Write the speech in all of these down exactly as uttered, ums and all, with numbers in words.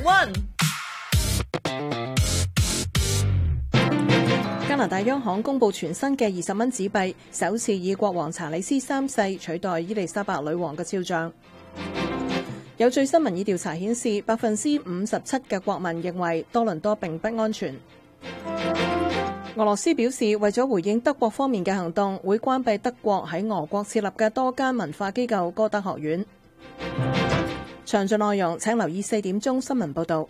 溫。 加拿大央行公布全新嘅二十蚊紙幣，首次以國王查理斯三世取代伊麗莎白女王嘅肖像。有最新民意調查顯示，百分之五十七嘅國民認為多倫多並不安全。俄羅斯表示，為咗回應德國方面嘅行動，會關閉德國喺俄國設立嘅多間文化機構歌德學院。詳盡內容請留意四點鐘新聞報導。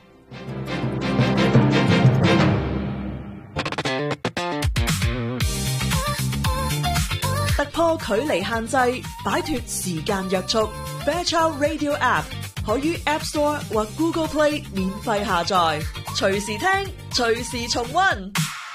突破距離限制，擺脫時間約束。Fairchild Radio App 可於 App Store 或 Google Play 免費下載，隨時聽，隨時重溫。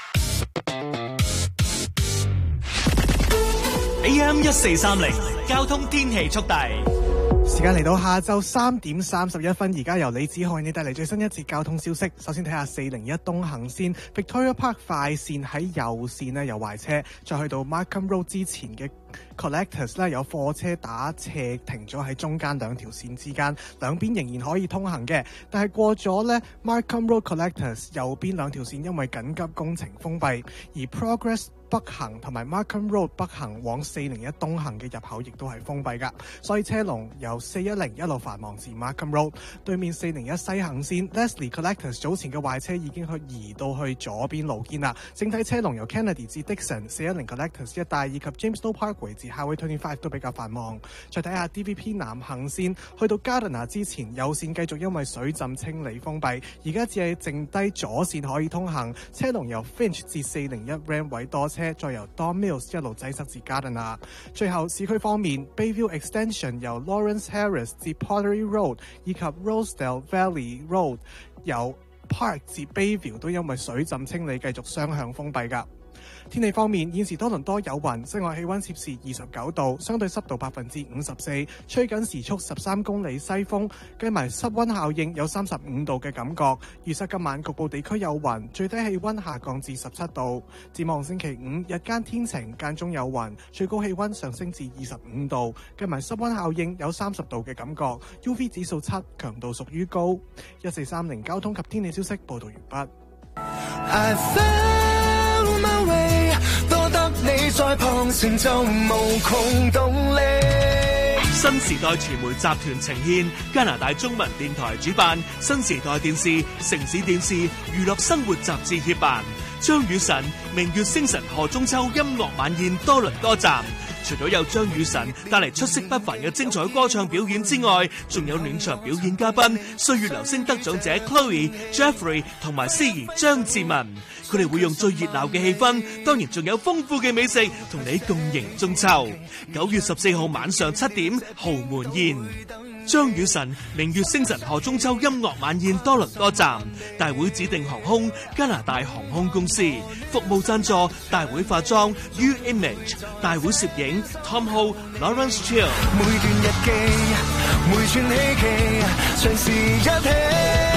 A M 一四三零交通天氣速遞。 時間嚟到下晝三點三十一分，而家由李子海你帶嚟最新一節交通消息。首先睇下四零一東行線 Victoria Park 快線喺右線呢有壞車，再去到 Markham Road 之前嘅 Collectors 呢有貨車打斜停咗喺中間兩條線之間，兩邊仍然可以通行嘅，但係過咗呢 Markham Road Collectors 右邊兩條線因為緊急工程封閉，而 Progress北行同埋 Markham Road 北行往四零一東行嘅入口亦都係封閉㗎，所以車龍由四一零一路繁忙至 Markham Road 對面四零一西行線 Leslie Collectors 早前嘅壞車已經去移到去左邊路肩啦，整體車龍由 Kennedy 至 Dixon 四一零 Collectors 一帶以及 Jamestown Parkway 至 Highway 二十五都比較繁忙。再睇下 D V P 南行線去到 Gardiner 之前，右線繼續因為水浸清理封閉，而家只係剩低左線可以通行，車龍由 Finch 至四零一 Ram 位多車，再由 Don Mills 一路擠塞至 Gardiner。最後市區方面 Bayview Extension 由 Lawrence Harris 至 Pottery Road 以及 Rosedale Valley Road 由 Park 至 Bayview 都因為水浸清理繼續雙向封閉㗎。天氣方面，現時多倫多有雲，室外氣溫攝氏二十九度，相對濕度百分之五十四，吹緊時速十三公里西風，計埋濕溫效應有三十五度嘅感覺。預測今晚局部地區有雲，最低氣溫下降至十七度。展望星期五日間天晴，間中有雲，最高氣溫上升至二十五度，計埋濕溫效應有三十度嘅感覺。U V 指數七，強度屬於高。一四三零交通及天氣消息報道完畢。 I found my way， 多得你在旁成就無窮動力。 新時代傳媒集團呈獻加拿大中文電台主辦，新時代電視、城市電視娛樂生活雜誌協辦，張雨晨明月星辰賀中秋音樂晚宴多倫多站。除咗有張雨晨帶嚟出色不凡嘅精彩歌唱表演之外，仲有暖場表演嘉賓歲月流星得獎者 Chloe、Jeffrey 同埋司儀張志文。佢哋會用最熱鬧嘅氣氛，當然仲有豐富嘅美食同你共迎中秋。九月十四號晚上七點豪門宴，張雨晨明月星辰賀中秋音樂晚宴多倫多站，大會指定航空加拿大航空公司，服務贊助大會化妝 U Image， 大會攝影 Tom Ho、Lawrence Chill。 每段日記，每串希冀，隨時一起。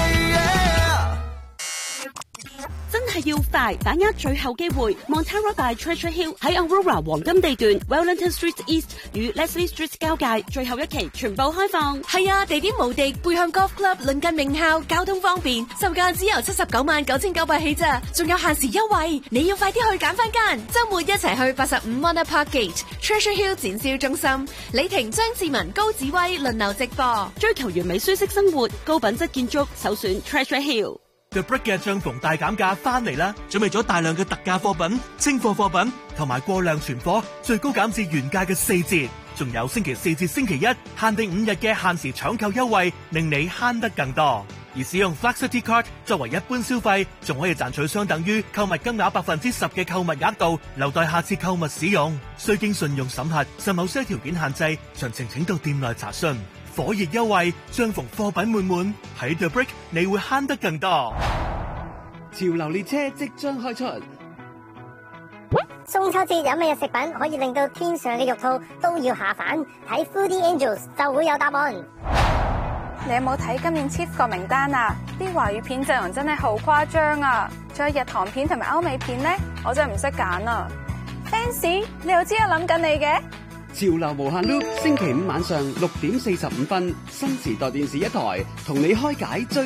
真係要快，把握最後機會 Montara by Treasure Hill 喺 Aurora 黃金地段 Wellington Street East 與 Leslie Street 交界，最後一期全部開放。 係啊，地點無敵，背向 Golf Club， 鄰近名校，交通方便，售價只由七十九萬九千九百起咋，仲有限時優惠，你要快啲去揀翻間。周末一齊去八十五 Mona Park Gate Treasure Hill 展銷中心，李婷、張志文、高子威輪流直播， 追求完美舒適生活，高品質建築，首選 Treasure Hill。 The Brick 嘅帳篷大減價翻嚟啦！準備咗大量嘅特價貨品、清貨貨品同埋過量存貨，最高減至原價嘅四折。仲有星期四至星期一限定五日嘅限時搶購優惠，令你慳得更多。而使用 Flexity Card 作為一般消費，仲可以賺取相等於購物金額百分之十嘅購物額度，留待下次購物使用。需經信用審核，受某些條件限制。詳情請到店內查詢。火熱優惠，相逢貨品滿滿，喺 The Brick 你會慳得更多。 潮流列車即將開出， 中秋節有咩食品可以令到天上嘅肉兔都要下凡？睇 Foodie Angels 就會有答案。 你有冇睇今年 Chief 個名單啊？啲華語片陣容真係好誇張啊！仲有日韓片同埋歐美片呢，我真係唔識揀啊 ！Fancy， 你又知我諗緊你嘅？ 潮流無限 loop， 星期五晚上六點四十五分，新時代電視一台同你開解最